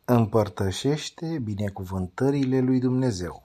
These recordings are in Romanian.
Împărtășește binecuvântările lui Dumnezeu.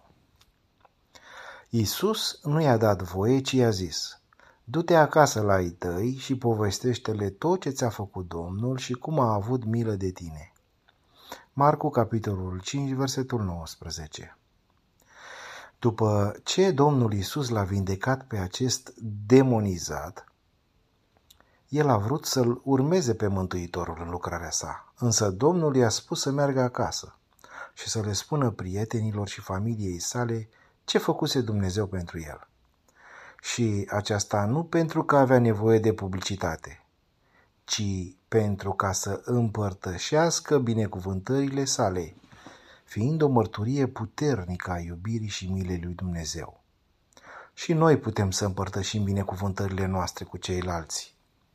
Iisus nu i-a dat voie, ci i-a zis: du-te acasă la ai tăi și povestește-le tot ce ți-a făcut Domnul și cum a avut milă de tine. Marcu, capitolul 5, versetul 19. După ce Domnul Iisus l-a vindecat pe acest demonizat, el a vrut să-l urmeze pe Mântuitorul în lucrarea sa, însă Domnul i-a spus să meargă acasă și să le spună prietenilor și familiei sale ce făcuse Dumnezeu pentru el. Și aceasta nu pentru că avea nevoie de publicitate, ci pentru ca să împărtășească binecuvântările sale, fiind o mărturie puternică a iubirii și milei lui Dumnezeu. Și noi putem să împărtășim binecuvântările noastre cu ceilalți.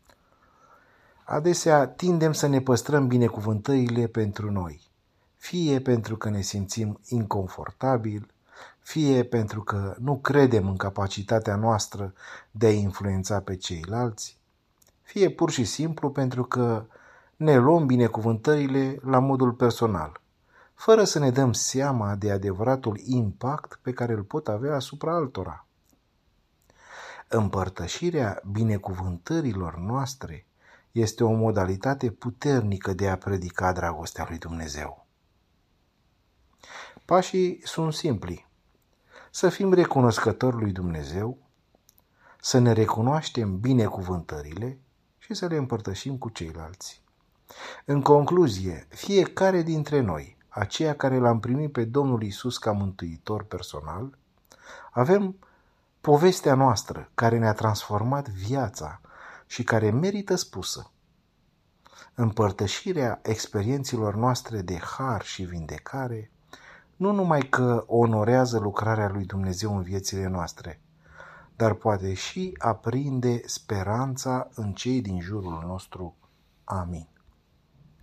Adesea tindem să ne păstrăm binecuvântările pentru noi, fie pentru că ne simțim inconfortabil, fie pentru că nu credem în capacitatea noastră de a influența pe ceilalți, fie pur și simplu pentru că ne luăm binecuvântările la modul personal, fără să ne dăm seama de adevăratul impact pe care îl pot avea asupra altora. Împărtășirea binecuvântărilor noastre este o modalitate puternică de a predica dragostea lui Dumnezeu. Pașii sunt simpli. Să fim recunoscători lui Dumnezeu, să ne recunoaștem binecuvântările și să le împărtășim cu ceilalți. În concluzie, fiecare dintre noi, aceia care l-am primit pe Domnul Iisus ca mântuitor personal, avem povestea noastră care ne-a transformat viața și care merită spusă. Împărtășirea experiențelor noastre de har și vindecare nu numai că onorează lucrarea lui Dumnezeu în viețile noastre, dar poate și aprinde speranța în cei din jurul nostru. Amin.